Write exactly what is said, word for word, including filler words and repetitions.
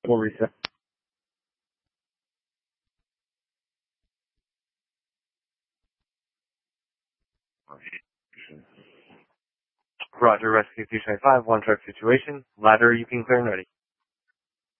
We'll reset. Roger, rescue two seven five, one truck situation. Ladder, you can clear and ready.